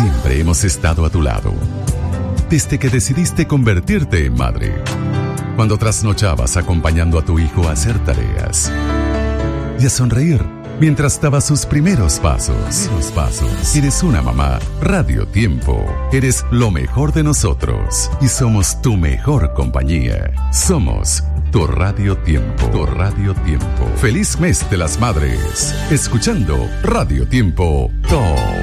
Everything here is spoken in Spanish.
Siempre hemos estado a tu lado, desde que decidiste convertirte en madre. Cuando trasnochabas acompañando a tu hijo a hacer tareas y a sonreír mientras daba sus primeros pasos. Eres una mamá Radio Tiempo. Eres lo mejor de nosotros y somos tu mejor compañía. Somos tu Radio Tiempo. Tu Radio Tiempo. Feliz mes de las madres. Escuchando Radio Tiempo Top.